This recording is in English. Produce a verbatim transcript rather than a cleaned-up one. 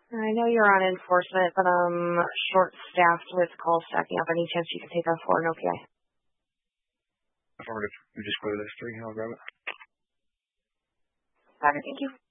I know you're on enforcement, but I'm short-staffed with calls stacking up. Any chance you could take us for an O P I? Affirmative. You just clear this three. I'll grab it. Got it. Thank you.